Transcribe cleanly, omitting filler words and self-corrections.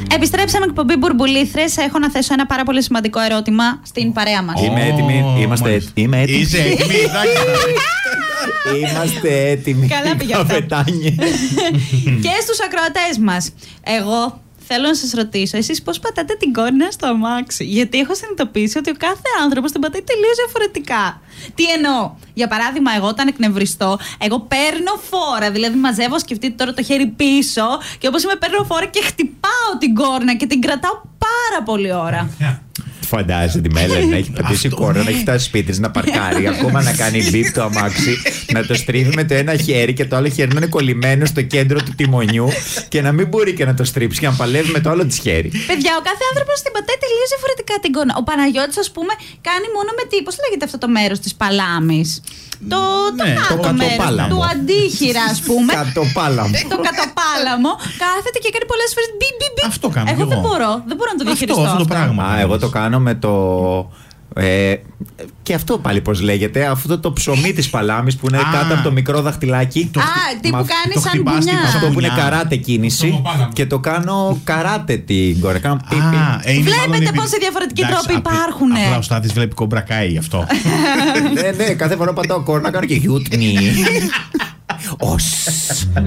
Επιστρέψαμε εκπομπή Μπουρμπουλήθρες. Έχω να θέσω ένα πάρα πολύ σημαντικό ερώτημα στην παρέα μας. Είμαι έτοιμη. Είμαι έτοιμη. Είσαι έτοιμη. Είμαστε έτοιμοι. Καλά πήγε αυτό. Και στους ακροατές μας. Εγώ θέλω να σας ρωτήσω, εσείς πώς πατάτε την κόρνα στο αμάξι? Γιατί έχω συνειδητοποιήσει ότι ο κάθε άνθρωπος την πατάει τελείως διαφορετικά. Τι εννοώ? Για παράδειγμα, εγώ όταν εκνευριστώ, εγώ παίρνω φόρα. Δηλαδή, μαζεύω, σκεφτείτε τώρα το χέρι πίσω, και όπως είμαι, παίρνω φόρα και χτυπάω την κόρνα και την κρατάω πάρα πολλή ώρα. Φαντάζεσαι τη Μέλανη να έχει πατήσει κόρνα, να έχει φτάσει σπίτι της, να παρκάρει, ακόμα να κάνει μπιπ το αμάξι, να το στρίβει με το ένα χέρι και το άλλο χέρι να είναι κολλημένο στο κέντρο του τιμονιού και να μην μπορεί και να το στρίψει και να παλεύει με το άλλο της χέρι. Παιδιά, ο κάθε άνθρωπος την πατάει τελείως διαφορετικά την κόρνα. Ο Παναγιώτης, ας πούμε, κάνει μόνο με πώς λέγεται αυτό το μέρος της παλάμης? Το κάτω μέρος, του αντίχειρα, ας πούμε. Το κατοπάλαμο. Κάθεται και κάνει πολλές φορές μπιπ. Αυτό κάνω. Εγώ δεν μπορώ να το διαχειριστώ. Αυτό το πράγμα. Εγώ το κάνω με το. Και αυτό πάλι πώς λέγεται, αυτό το ψωμί της παλάμης που είναι κάτω από το μικρό δαχτυλάκι. Τι που κάνει σαν μπουνιά. Αυτό που είναι καράτε κίνηση. Και το κάνω καράτε την κόρη. Βλέπετε πόσοι διαφορετικοί τρόποι υπάρχουν. Απλά ο Στάθης βλέπει κομπρακάι γι' αυτό. Ναι, κάθε φορά πατάω κόρνα κάνω και γιούτνι.